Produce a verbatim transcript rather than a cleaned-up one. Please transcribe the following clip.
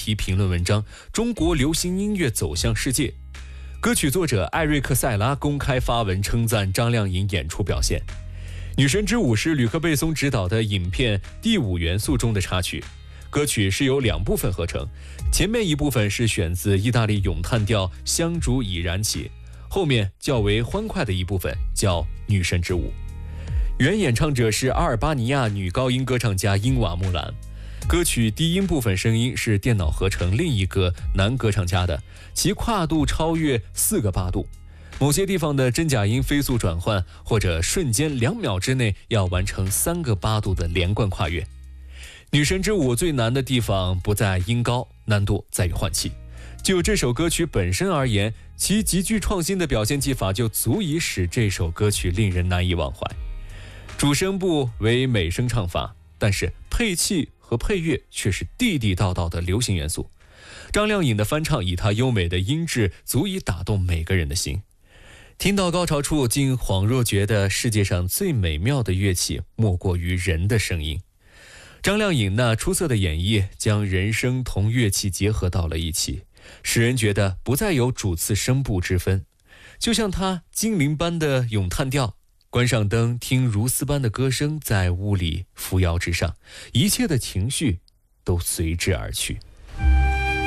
题评论文章《中国流行音乐走向世界》。歌曲作者艾瑞克·塞拉公开发文称赞张靓颖演出表现。《女神之舞》是吕克·贝松执导的影片《第五元素》中的插曲。歌曲是由两部分合成，前面一部分是选自意大利咏叹调《香烛已燃起》，后面较为欢快的一部分叫《女神之舞》。原演唱者是阿尔巴尼亚女高音歌唱家英瓦穆兰。歌曲低音部分声音是电脑合成另一个男歌唱家的，其跨度超越四个八度。某些地方的真假音飞速转换，或者瞬间两秒之内要完成三个八度的连贯跨越。女神之舞最难的地方不在音高，难度在于换气。就这首歌曲本身而言，其极具创新的表现技法就足以使这首歌曲令人难以忘怀。主声部为美声唱法，但是配器和配乐却是地地道道的流行元素。张靓颖的翻唱以她优美的音质足以打动每个人的心。听到高潮处，竟恍若觉得世界上最美妙的乐器莫过于人的声音。张靓颖那出色的演绎将人声同乐器结合到了一起，使人觉得不再有主次声部之分。就像她精灵般的咏叹调，关上灯，听如丝般的歌声在屋里扶摇直上，一切的情绪都随之而去。